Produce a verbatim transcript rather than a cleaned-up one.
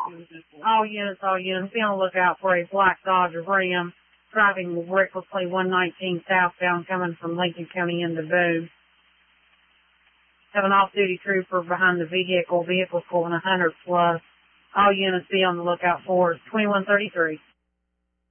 All units, all units, be on the lookout for a black Dodge Ram driving recklessly one nineteen southbound coming from Lincoln County into Boone. Have an off-duty trooper behind the vehicle, vehicle pulling one hundred plus. All units be on the lookout for twenty-one thirty-three.